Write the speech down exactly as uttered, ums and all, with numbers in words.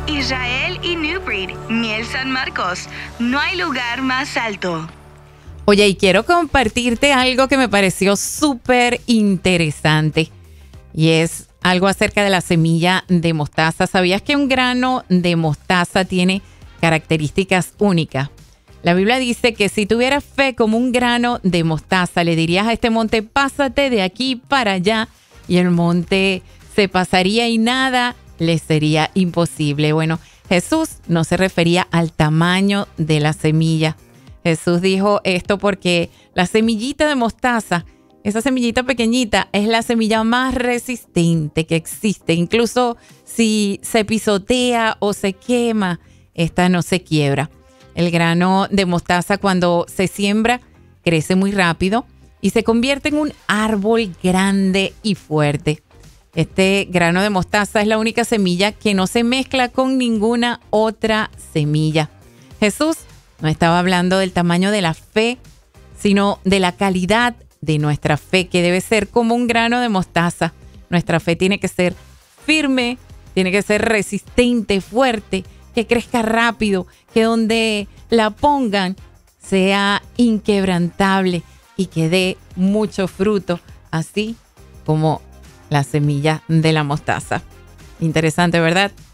Israel y New Breed, Miel San Marcos. No hay lugar más alto. Oye, y quiero compartirte algo que me pareció súper interesante. Y es algo acerca de la semilla de mostaza. ¿Sabías que un grano de mostaza tiene características únicas? La Biblia dice que si tuvieras fe como un grano de mostaza, le dirías a este monte, pásate de aquí para allá, y el monte se pasaría y nada le sería imposible. Bueno, Jesús no se refería al tamaño de la semilla. Jesús dijo esto porque la semillita de mostaza, esa semillita pequeñita, es la semilla más resistente que existe. Incluso si se pisotea o se quema, esta no se quiebra. El grano de mostaza, cuando se siembra, crece muy rápido y se convierte en un árbol grande y fuerte. Este grano de mostaza es la única semilla que no se mezcla con ninguna otra semilla. Jesús no estaba hablando del tamaño de la fe, sino de la calidad de nuestra fe, que debe ser como un grano de mostaza. Nuestra fe tiene que ser firme, tiene que ser resistente, fuerte, que crezca rápido, que donde la pongan sea inquebrantable y que dé mucho fruto, así como la semilla de la mostaza. Interesante, ¿verdad?